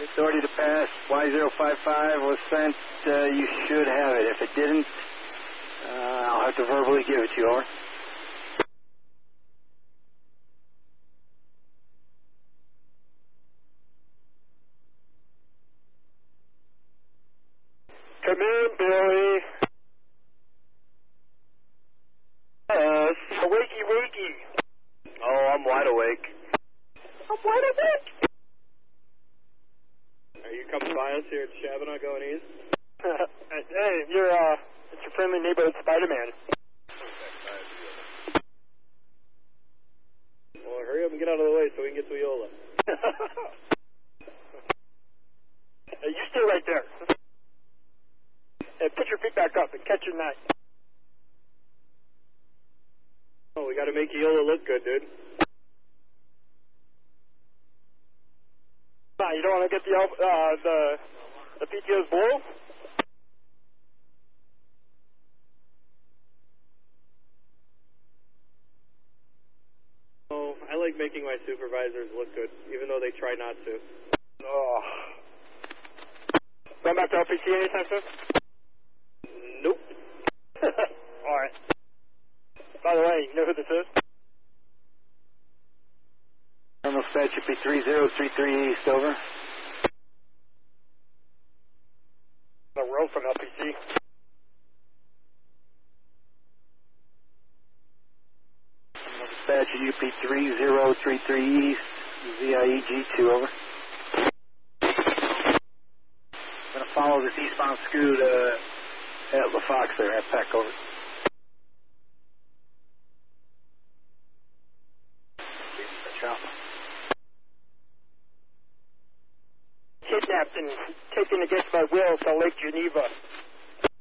Authority to pass. Y055 was sent. You should have it. If it didn't, I'll have to verbally give it to you. Over. Come in, Billy. Yes. Wakey, wakey. Oh, I'm wide awake. I'm wide awake. Are you coming by us here at Shabana going east? Hey, it's your friendly neighborhood Spider-Man. Well, hurry up and get out of the way so we can get to Eola. Hey, you stay right there. Hey, put your feet back up and catch your net. Oh, we gotta make Eola look good, dude. Nah, you don't want to get the PTO's blow? Oh, I like making my supervisors look good, even though they try not to. Oh. Going back to LPC anytime soon? Nope. Alright. By the way, you know who this is? Terminal Dispatch should be 3033 East, over. The road from LPC. Terminal Dispatch at UP 3033 East, ZIEG2, over. I'm going to follow this eastbound scoot at LaFox there, at Peck, over. Ciao. Kidnapped and taken against my will to Lake Geneva.